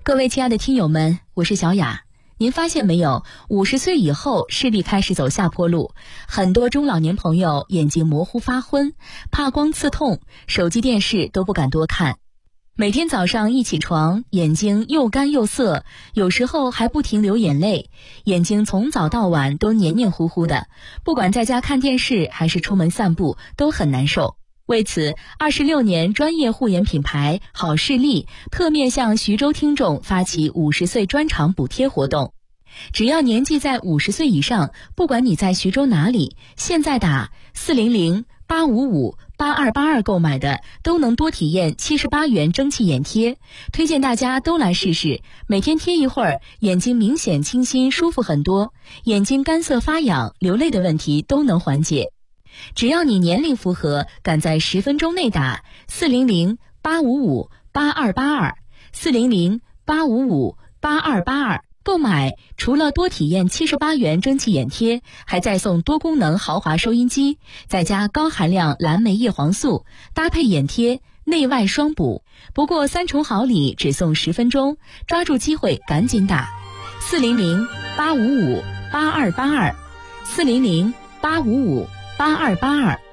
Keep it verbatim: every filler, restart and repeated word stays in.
各位亲爱的听友们，我是小雅。您发现没有，五十岁以后视力开始走下坡路，很多中老年朋友眼睛模糊发昏，怕光刺痛，手机电视都不敢多看。每天早上一起床，眼睛又干又涩，有时候还不停流眼泪，眼睛从早到晚都黏黏糊糊的，不管在家看电视还是出门散步都很难受。为此，二十六年专业护眼品牌好视力特面向徐州听众发起五十岁专场补贴活动。只要年纪在五十岁以上，不管你在徐州哪里，现在打四零零八五五八二八二购买的都能多体验七十八元蒸汽眼贴，推荐大家都来试试，每天贴一会儿，眼睛明显清新舒服很多，眼睛干涩发痒流泪的问题都能缓解。只要你年龄符合，赶在十分钟内打四零零八五五八二八二 四零零八五五八二八二，购买除了多体验七十八元蒸汽眼贴，还再送多功能豪华收音机，再加高含量蓝莓叶黄素，搭配眼贴，内外双补。不过三重好礼只送十分钟，抓住机会赶紧打四零零八五五八二八二 四零零八五五八二八二。